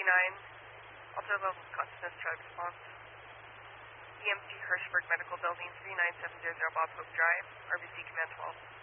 Also level of consciousness, try response. EMC Hirschberg Medical Building, 3970 Bob Hope Drive, RBC Command 12.